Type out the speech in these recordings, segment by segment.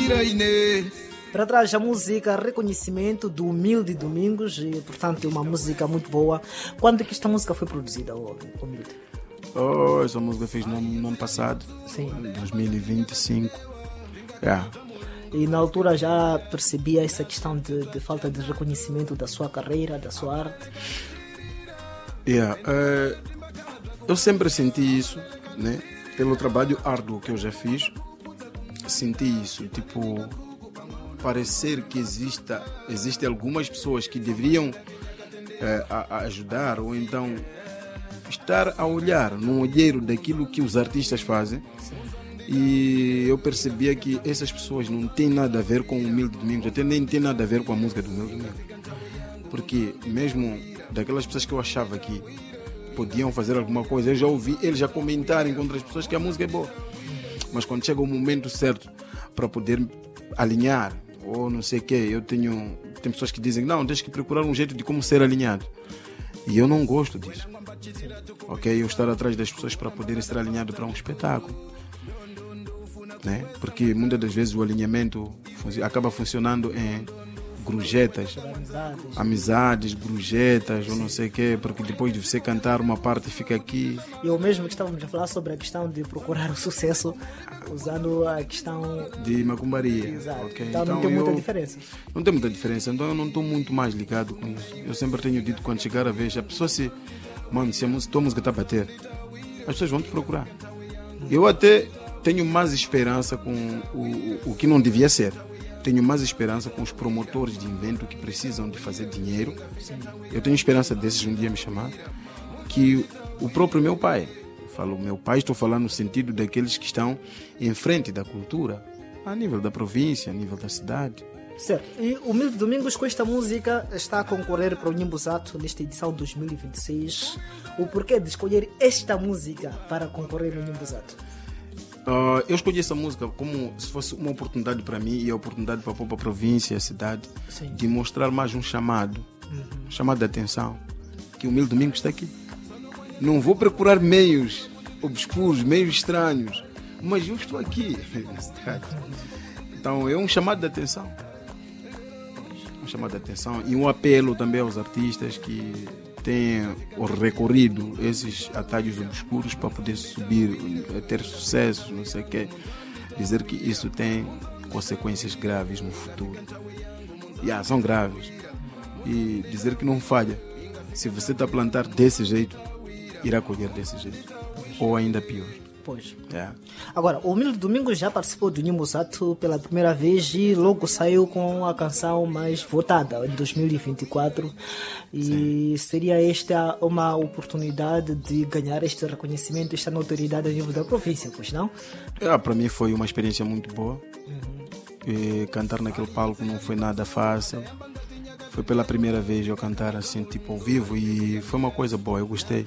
Para trás a música Reconhecimento do Humilde Domingos, e portanto é uma música muito boa. Quando é que esta música foi produzida, Humilde? Essa música fiz no ano passado, Sim. 2025. E na altura já percebia essa questão de falta de reconhecimento da sua carreira, da sua arte? Eu sempre senti isso, né? Pelo trabalho árduo que eu já fiz, senti isso, tipo, parecer que existem algumas pessoas que deveriam a ajudar, ou então estar a olhar no olheiro daquilo que os artistas fazem. Sim. E eu percebia que essas pessoas não têm nada a ver com o Humilde Domingos, até nem tem nada a ver com a música do Humilde Domingos. Porque mesmo daquelas pessoas que eu achava que podiam fazer alguma coisa, eu já ouvi eles já comentarem com outras pessoas que a música é boa. Mas quando chega o momento certo para poder alinhar, ou não sei o quê, tem pessoas que dizem, não, tens que procurar um jeito de como ser alinhado. E eu não gosto disso. Ok? Eu estar atrás das pessoas para poder ser alinhado para um espetáculo. Né? Porque muitas das vezes o alinhamento acaba funcionando em grujetas, amizades, grujetas, ou não sei o quê, porque depois de você cantar uma parte fica aqui. Eu mesmo que estávamos a falar sobre a questão de procurar o sucesso usando a questão de macumbaria. Exato. Okay? Então não tem muita diferença. Não tem muita diferença, então eu não estou muito mais ligado com isso. Eu sempre tenho dito, quando chegar a vez, a pessoa se a tua música está a bater, as pessoas vão te procurar. Eu até tenho mais esperança com o que não devia ser. Tenho mais esperança com os promotores de evento que precisam de fazer dinheiro. Sim. Eu tenho esperança desses um dia me chamar. Que o próprio meu pai, falo meu pai, estou falando no sentido daqueles que estão em frente da cultura, a nível da província, a nível da cidade. Certo. E o Humilde Domingos com esta música está a concorrer para o Nimbuzato nesta edição 2026. O porquê de escolher esta música para concorrer no Nimbuzato? Eu escolhi essa música como se fosse uma oportunidade para mim e a oportunidade para a província, a cidade, sim, de mostrar mais um chamado, chamado de atenção, que o Humilde Domingos está aqui. Não vou procurar meios obscuros, meios estranhos, mas eu estou aqui na cidade. Então é um chamado de atenção. Um chamado de atenção e um apelo também aos artistas que têm recorrido esses atalhos obscuros para poder subir, ter sucesso, não sei o quê. Dizer que isso tem consequências graves no futuro. São graves. E dizer que não falha. Se você está a plantar desse jeito, irá colher desse jeito. Ou ainda pior. Pois. Agora, o Humilde Domingos já participou do Nimbuzato pela primeira vez e logo saiu com a canção mais votada em 2024. E sim, seria esta uma oportunidade de ganhar este reconhecimento, esta notoriedade a nível da província, pois não? Para mim foi uma experiência muito boa. E cantar naquele palco não foi nada fácil. Foi pela primeira vez eu cantar assim, tipo ao vivo, e foi uma coisa boa, eu gostei.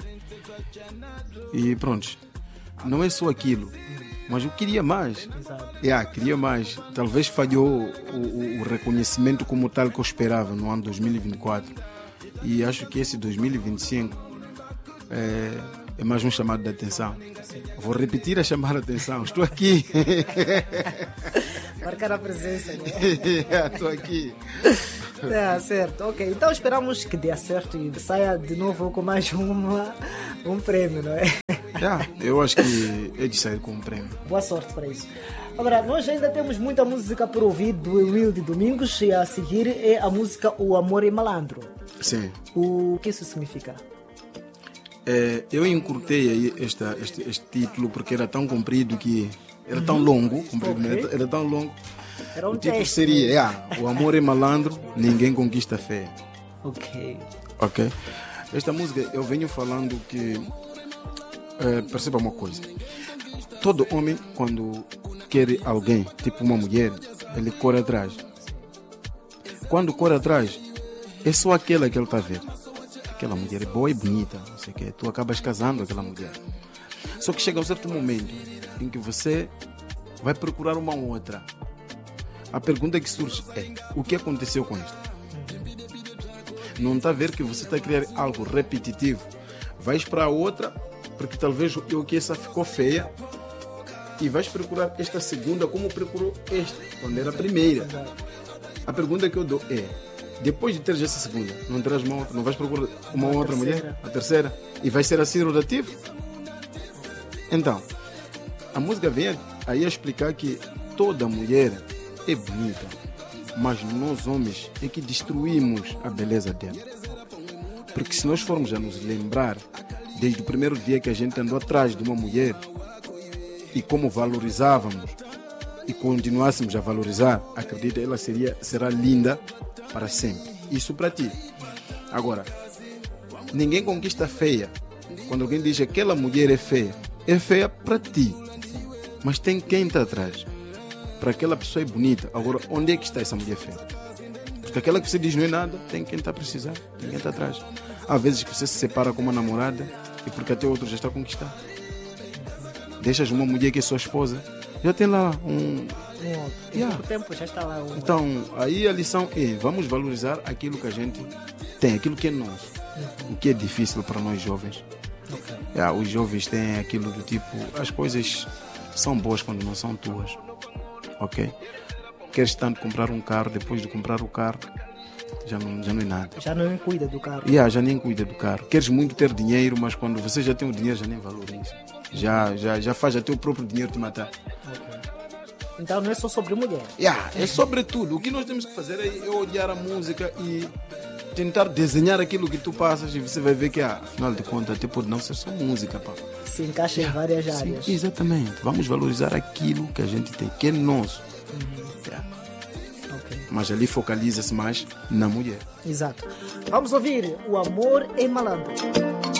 E pronto. Não é só aquilo, mas eu queria mais. Queria mais. Talvez falhou o reconhecimento como tal que eu esperava no ano 2024. E acho que esse 2025 é mais um chamado de atenção. Vou repetir a chamar a atenção. Estou aqui. Marcar a presença, né? Estou aqui. Certo, ok. Então esperamos que dê certo e saia de novo com mais um prêmio, não é? Eu acho que é de sair com um prêmio. Boa sorte para isso. Agora, nós ainda temos muita música por ouvir do Humilde Domingos e a seguir é a música O Amor é Malandro. Sim. O que isso significa? Eu encurtei aí este título porque era tão comprido que... Era tão longo, era tão longo. Era um o título texto, seria O Amor é Malandro, Ninguém Conquista Fé. Ok. Esta música eu venho falando que... perceba uma coisa. Todo homem, quando quer alguém, tipo uma mulher, ele corre atrás. Quando corre atrás, é só aquela que ele está a ver. Aquela mulher é boa e bonita, não sei o quê. Tu acabas casando com aquela mulher. Só que chega um certo momento em que você vai procurar uma outra. A pergunta que surge é: o que aconteceu com isto? Não está a ver que você está a criar algo repetitivo. Vais para a outra, porque talvez o que essa ficou feia e vais procurar esta segunda como procurou esta, quando era a primeira. A pergunta que eu dou é, depois de teres essa segunda, não terás uma outra, não vais procurar uma outra mulher, a terceira, e vai ser assim rotativo? Então, a música vem aí a explicar que toda mulher é bonita, mas nós homens é que destruímos a beleza dela. Porque se nós formos a nos lembrar desde o primeiro dia que a gente andou atrás de uma mulher e como valorizávamos e continuássemos a valorizar, acredita, ela será linda para sempre. Isso para ti. Agora, ninguém conquista feia. Quando alguém diz que aquela mulher é feia para ti. Mas tem quem está atrás. Para aquela pessoa é bonita. Agora, onde é que está essa mulher feia? Porque aquela que você diz não é nada, tem quem está a precisar, tem quem está atrás. Há vezes que você se separa com uma namorada e porque até outro já está a conquistar. Deixas uma mulher que é sua esposa, já tem lá um outro tempo já está lá. Então, aí a lição é, vamos valorizar aquilo que a gente tem, aquilo que é nosso. O que é difícil para nós jovens. Os jovens têm aquilo do tipo, as coisas são boas quando não são tuas. Ok? Queres tanto comprar um carro, depois de comprar o carro, já não é nada. Já não cuida do carro. Já nem cuida do carro. Queres muito ter dinheiro, mas quando você já tem o dinheiro, já nem valoriza. Já faz até o próprio dinheiro te matar. Então não é só sobre mulher. É sobre tudo. O que nós temos que fazer é olhar a música e tentar desenhar aquilo que tu passas e você vai ver que, afinal de contas, até pode não ser só música. Pá. Se encaixa em várias áreas. Sim, exatamente. Vamos valorizar aquilo que a gente tem, que é nosso. Mas ali focaliza-se mais na mulher. Exato. Vamos ouvir O Amor é Malandro.